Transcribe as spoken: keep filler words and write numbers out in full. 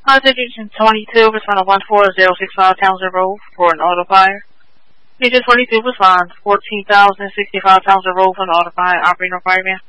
Uh, Division twenty-two, respond to one four zero six five Townsend Road for an auto fire. Division twenty-two, respond fourteen thousand sixty-five Townsend Road for an auto fire. Operating requirement.